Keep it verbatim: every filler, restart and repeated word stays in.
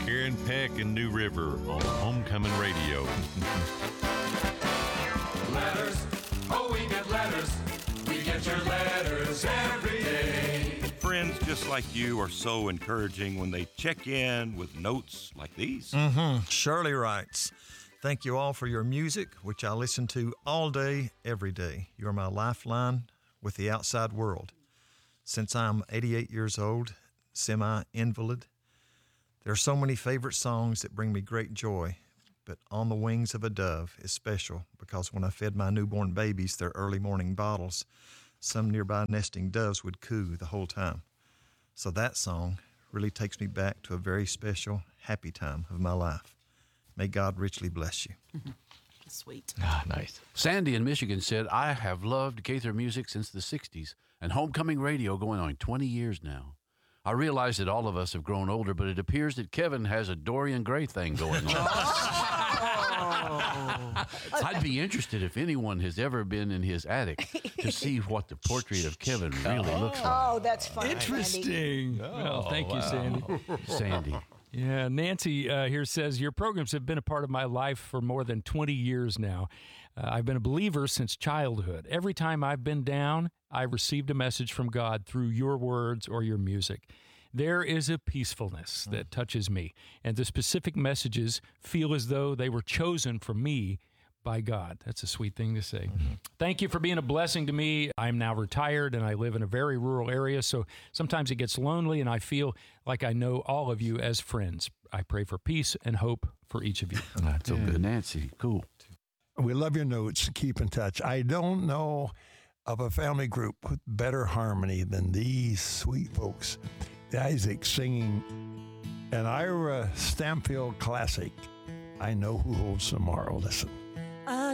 Aaron Peck and New River on Homecoming Radio. Letters, oh, we get letters. We get your letters every day. Friends just like you are so encouraging when they check in with notes like these. Mm-hmm. Shirley writes, thank you all for your music, which I listen to all day, every day. You're my lifeline with the outside world. Since I'm eighty-eight years old, semi-invalid, there are so many favorite songs that bring me great joy, but On the Wings of a Dove is special because when I fed my newborn babies their early morning bottles, some nearby nesting doves would coo the whole time. So that song really takes me back to a very special, happy time of my life. May God richly bless you. Sweet. Ah, nice. Sandy in Michigan said, I have loved Gaither music since the sixties and Homecoming Radio going on twenty years now. I realize that all of us have grown older, but it appears that Kevin has a Dorian Gray thing going on. I'd be interested if anyone has ever been in his attic to see what the portrait of Kevin really looks like. Oh, that's fun. Interesting. Oh, well, thank you, wow. Sandy. Sandy. Yeah, Nancy uh, here says, your programs have been a part of my life for more than twenty years now. Uh, I've been a believer since childhood. Every time I've been down, I've received a message from God through your words or your music. There is a peacefulness that touches me, and the specific messages feel as though they were chosen for me by God. That's a sweet thing to say. Mm-hmm. Thank you for being a blessing to me. I'm now retired and I live in a very rural area, so sometimes it gets lonely and I feel like I know all of you as friends. I pray for peace and hope for each of you. That's so yeah, good. Nancy, cool. We love your notes. Keep in touch. I don't know of a family group with better harmony than these sweet folks. The Isaac singing an Ira Stampfield classic, I Know Who Holds Tomorrow. Listen.